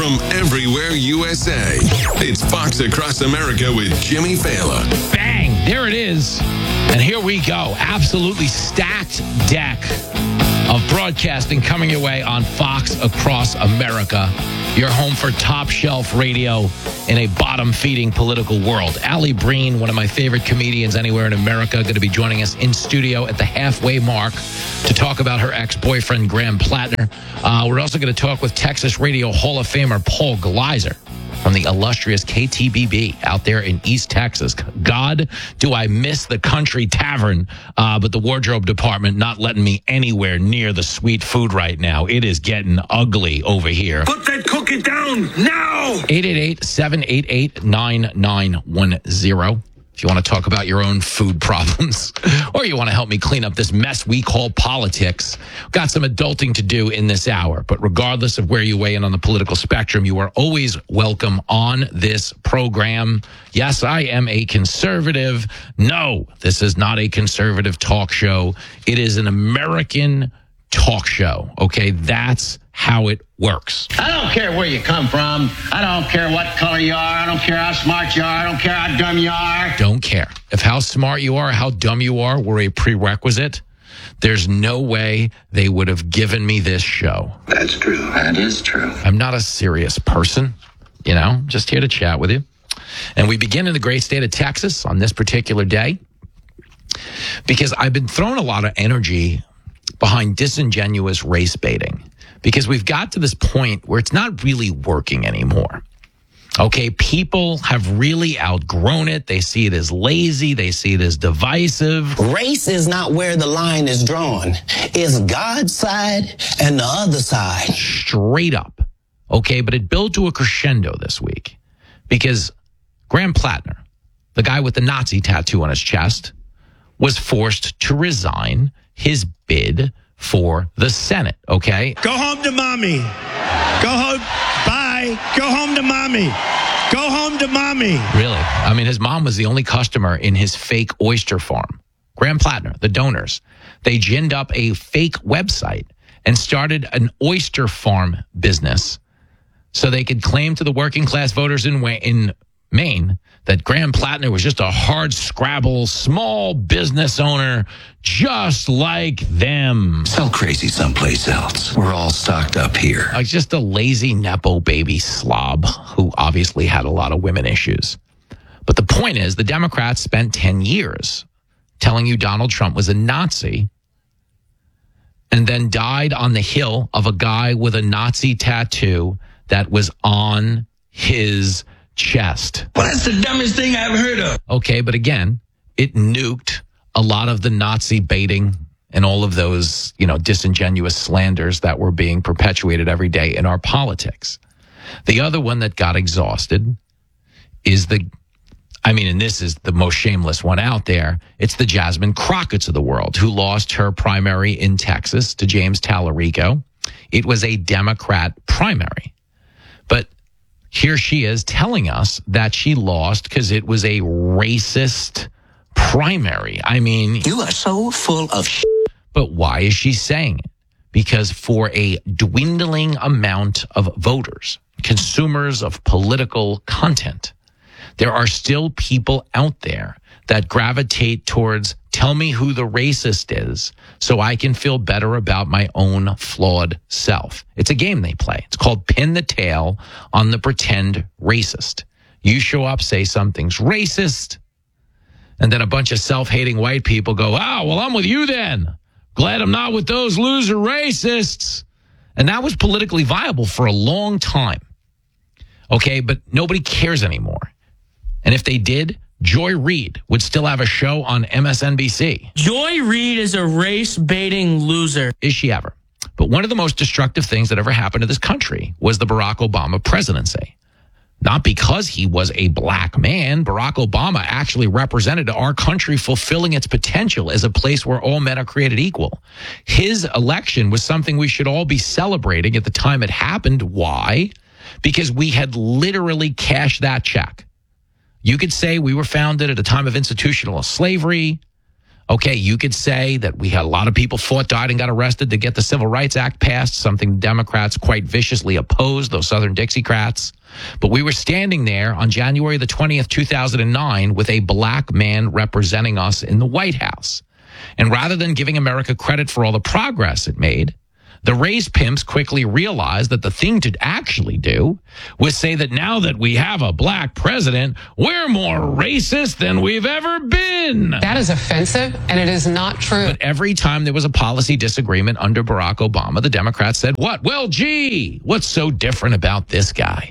from everywhere USA. It's Fox Across America with Jimmy Fallon. Bang! There it is. And here we go. Absolutely stacked deck of broadcasting coming your way on Fox Across America. Your home for top shelf radio in a bottom-feeding political world. Allie Breen, one of my favorite comedians anywhere in America, going to be joining us in studio at the halfway mark to talk about her ex-boyfriend, Graham Plattner. We're also going to talk with Texas Radio Hall of Famer Paul Gleiser from the illustrious KTBB out there in East Texas. God, do I miss the country tavern, but the wardrobe department not letting me anywhere near the sweet food right now. It is getting ugly over here. Put that cookie down now! 888-788-9910. If you want to talk about your own food problems or you want to help me clean up this mess we call politics, got some adulting to do in this hour. But regardless of where you weigh in on the political spectrum, you are always welcome on this program. Yes, I am a conservative. No, this is not a conservative talk show. It is an American talk show. Okay, that's how it works. I don't care where you come from. I don't care what color you are. I don't care how smart you are. I don't care how dumb you are. Don't care. If how smart you are, how dumb you are were a prerequisite, there's no way they would have given me this show. That's true. That is true. I'm not a serious person, just here to chat with you. And we begin in the great state of Texas on this particular day because I've been throwing a lot of energy behind disingenuous race baiting because we've got to this point where it's not really working anymore. Okay, people have really outgrown it. They see it as lazy. They see it as divisive. Race is not where the line is drawn. It's God's side and the other side. Straight up. Okay, but it built to a crescendo this week because Graham Plattner, the guy with the Nazi tattoo on his chest, was forced to resign his bid for the Senate, okay? Go home to mommy. Go home. Bye. Go home to mommy. Go home to mommy. Really? I mean, his mom was the only customer in his fake oyster farm. Graham Plattner, the donors, they ginned up a fake website and started an oyster farm business so they could claim to the working class voters in Maine that Graham Plattner was just a hard scrabble, small business owner just like them. Sell crazy someplace else. We're all stocked up here. Like just a lazy Nepo baby slob who obviously had a lot of women issues. But the point is, the Democrats spent 10 years telling you Donald Trump was a Nazi and then died on the hill of a guy with a Nazi tattoo that was on his chest. Well, that's the dumbest thing I've heard of. Okay, but again, it nuked a lot of the Nazi baiting and all of those, disingenuous slanders that were being perpetuated every day in our politics. The other one that got exhausted is and this is the most shameless one out there, it's the Jasmine Crockett's of the world who lost her primary in Texas to James Tallarico. It was a Democrat primary. But here she is telling us that she lost because it was a racist primary. I mean, You are so full of shit. But why is she saying it? Because for a dwindling amount of voters, consumers of political content, there are still people out there that gravitate towards tell me who the racist is so I can feel better about my own flawed self. It's a game they play. It's called Pin the Tail on the Pretend Racist. You show up, say something's racist, and then a bunch of self-hating white people go, well, I'm with you then. Glad I'm not with those loser racists. And that was politically viable for a long time. Okay, but nobody cares anymore. And if they did, Joy Reid would still have a show on MSNBC. Joy Reid is a race-baiting loser. Is she ever? But one of the most destructive things that ever happened to this country was the Barack Obama presidency. Not because he was a black man. Barack Obama actually represented our country fulfilling its potential as a place where all men are created equal. His election was something we should all be celebrating at the time it happened. Why? Because we had literally cashed that check. You could say we were founded at a time of institutional slavery. Okay, you could say that we had a lot of people fought, died, and got arrested to get the Civil Rights Act passed, something Democrats quite viciously opposed, those Southern Dixiecrats. But we were standing there on January the 20th, 2009, with a black man representing us in the White House. And rather than giving America credit for all the progress it made, the race pimps quickly realized that the thing to actually do was say that now that we have a black president, we're more racist than we've ever been. That is offensive, and it is not true. But every time there was a policy disagreement under Barack Obama, the Democrats said, what? Well, gee, what's so different about this guy?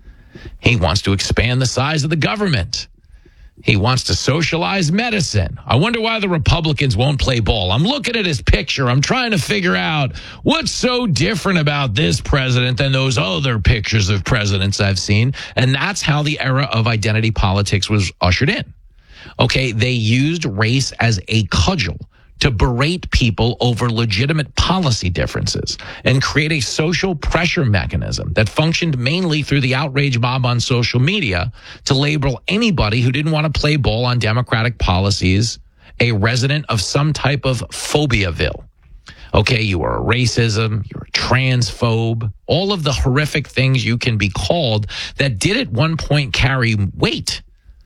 He wants to expand the size of the government. He wants to socialize medicine. I wonder why the Republicans won't play ball. I'm looking at his picture. I'm trying to figure out what's so different about this president than those other pictures of presidents I've seen. And that's how the era of identity politics was ushered in. Okay, they used race as a cudgel to berate people over legitimate policy differences and create a social pressure mechanism that functioned mainly through the outrage mob on social media to label anybody who didn't want to play ball on Democratic policies a resident of some type of phobiaville. Okay, you are a racism, you're a transphobe, all of the horrific things you can be called that did at one point carry weight.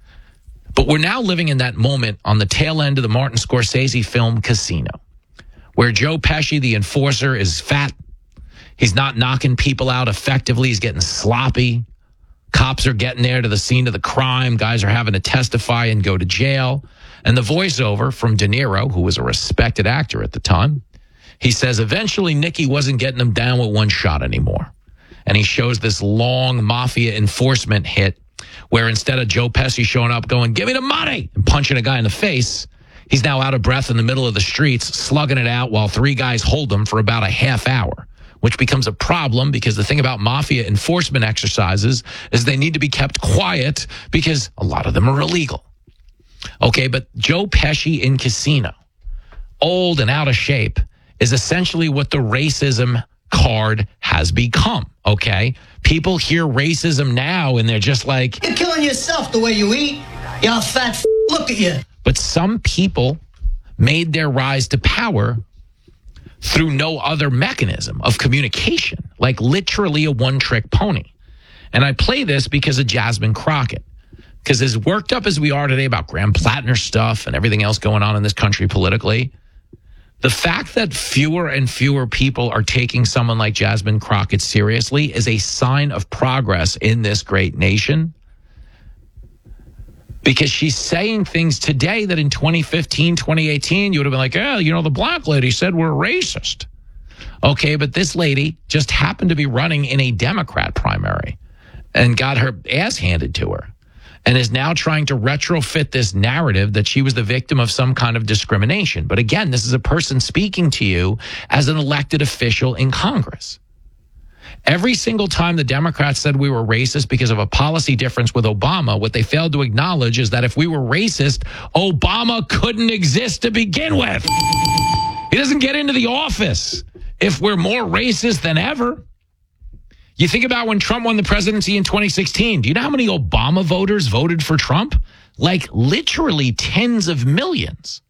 But we're now living in that moment on the tail end of the Martin Scorsese film Casino, where Joe Pesci, the enforcer, is fat. He's not knocking people out effectively. He's getting sloppy. Cops are getting there to the scene of the crime. Guys are having to testify and go to jail. And the voiceover from De Niro, who was a respected actor at the time, he says, eventually Nicky wasn't getting him down with one shot anymore. And he shows this long mafia enforcement hit where instead of Joe Pesci showing up going, give me the money, and punching a guy in the face, he's now out of breath in the middle of the streets, slugging it out while three guys hold him for about a half hour, which becomes a problem because the thing about mafia enforcement exercises is they need to be kept quiet because a lot of them are illegal. Okay, but Joe Pesci in Casino, old and out of shape, is essentially what the racism card has become, okay? People hear racism now and they're just like, You're killing yourself the way you eat. Y'all fat look at you. But some people made their rise to power through no other mechanism of communication, like literally a one-trick pony. And I play this because of Jasmine Crockett. Because as worked up as we are today about Graham Plattner stuff and everything else going on in this country politically, the fact that fewer and fewer people are taking someone like Jasmine Crockett seriously is a sign of progress in this great nation. Because she's saying things today that in 2015, 2018, you would have been like, yeah, you know, the black lady said we're racist. Okay, but this lady just happened to be running in a Democrat primary and got her ass handed to her and is now trying to retrofit this narrative that she was the victim of some kind of discrimination. But again, this is a person speaking to you as an elected official in Congress. Every single time the Democrats said we were racist because of a policy difference with Obama, what they failed to acknowledge is that if we were racist, Obama couldn't exist to begin with. He doesn't get into the office if we're more racist than ever. You think about when Trump won the presidency in 2016. Do you know how many Obama voters voted for Trump? Like literally tens of millions.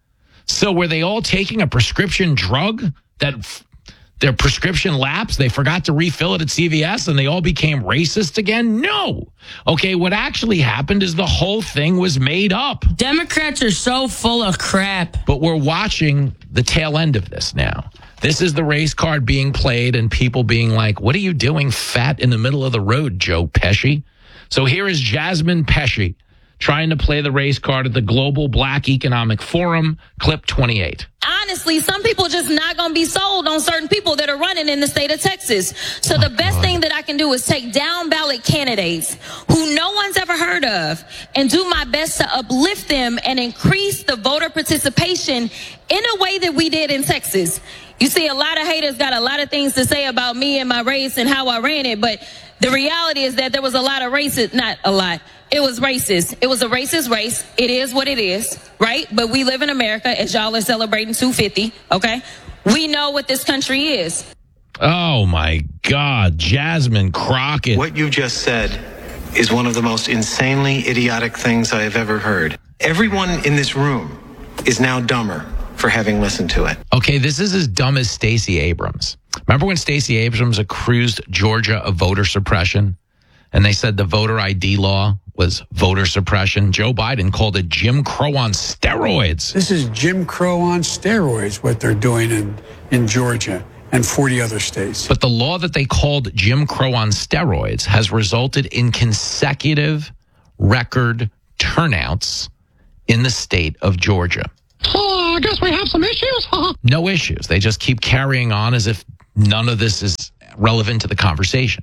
So were they all taking a prescription drug that their prescription lapsed? They forgot to refill it at CVS and they all became racist again? No. Okay, what actually happened is the whole thing was made up. Democrats are so full of crap. But we're watching the tail end of this now. This is the race card being played and people being like, what are you doing fat in the middle of the road, Joe Pesci? So here is Jasmine Pesci trying to play the race card at the Global Black Economic Forum, clip 28. Honestly, some people just not going to be sold on certain people that are running in the state of Texas. So the best thing that I can do is take down ballot candidates who no one's ever heard of and do my best to uplift them and increase the voter participation in a way that we did in Texas. You see, a lot of haters got a lot of things to say about me and my race and how I ran it. But the reality is that there was a lot of racist, not a lot. It was racist. It was a racist race. It is what it is, right? But we live in America as y'all are celebrating 250, okay? We know what this country is. Oh, my God. Jasmine Crockett. What you just said is one of the most insanely idiotic things I have ever heard. Everyone in this room is now dumber for having listened to it. Okay, this is as dumb as Stacey Abrams. Remember when Stacey Abrams accused Georgia of voter suppression? And they said the voter ID law was voter suppression. Joe Biden called it Jim Crow on steroids. This is Jim Crow on steroids, what they're doing in Georgia and 40 other states. But the law that they called Jim Crow on steroids has resulted in consecutive record turnouts in the state of Georgia. Oh, I guess we have some issues, huh? No issues. They just keep carrying on as if none of this is relevant to the conversation.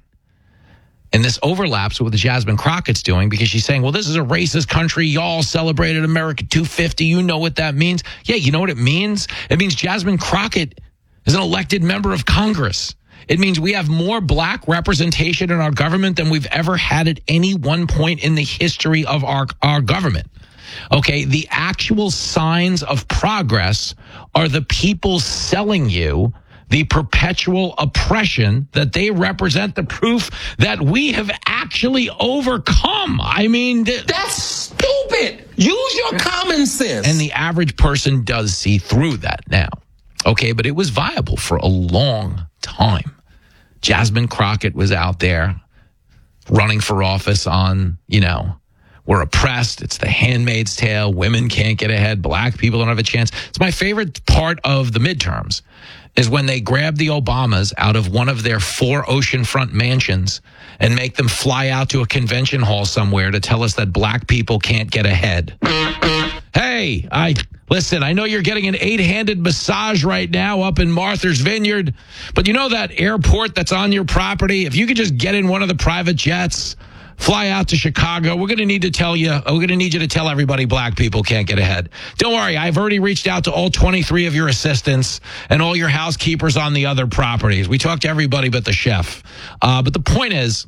And this overlaps with what Jasmine Crockett's doing because she's saying, well, this is a racist country. Y'all celebrated America 250. You know what that means? Yeah, you know what it means? It means Jasmine Crockett is an elected member of Congress. It means we have more black representation in our government than we've ever had at any one point in the history of our government. Okay, the actual signs of progress are the people selling you the perpetual oppression that they represent, the proof that we have actually overcome. I mean, that's stupid. Use your common sense. And the average person does see through that now. Okay, but it was viable for a long time. Jasmine Crockett was out there running for office on, we're oppressed. It's the Handmaid's Tale. Women can't get ahead. Black people don't have a chance. It's my favorite part of the midterms is when they grab the Obamas out of one of their 4 oceanfront mansions and make them fly out to a convention hall somewhere to tell us that black people can't get ahead. Hey, listen, I know you're getting an 8-handed massage right now up in Martha's Vineyard, but you know that airport that's on your property? If you could just get in one of the private jets, fly out to Chicago, we're going to need you to tell everybody black people can't get ahead. Don't worry, I've already reached out to all 23 of your assistants and all your housekeepers on the other properties. We talked to everybody but the chef. But the point is,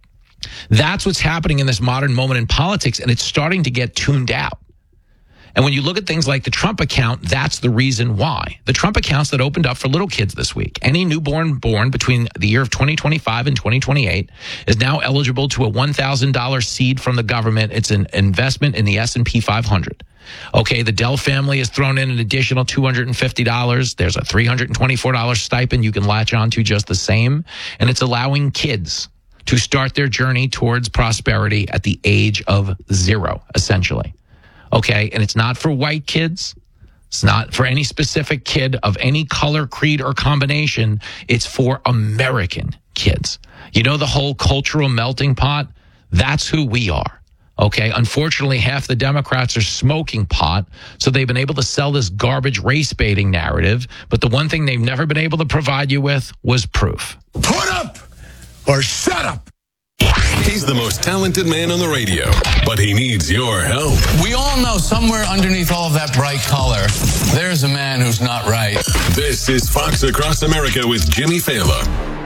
that's what's happening in this modern moment in politics, and it's starting to get tuned out. And when you look at things like the Trump account, that's the reason why. The Trump accounts that opened up for little kids this week, any newborn born between the year of 2025 and 2028 is now eligible to a $1,000 seed from the government. It's an investment in the S&P 500. Okay, the Dell family has thrown in an additional $250. There's a $324 stipend you can latch on to just the same. And it's allowing kids to start their journey towards prosperity at the age of 0, essentially. Okay, and it's not for white kids. It's not for any specific kid of any color, creed, or combination. It's for American kids. You know the whole cultural melting pot? That's who we are. Okay, unfortunately, half the Democrats are smoking pot, so they've been able to sell this garbage race baiting narrative. But the one thing they've never been able to provide you with was proof. Put up or shut up. He's the most talented man on the radio, but he needs your help. We all know somewhere underneath all of that bright color, there's a man who's not right. This is Fox Across America with Jimmy Fallon.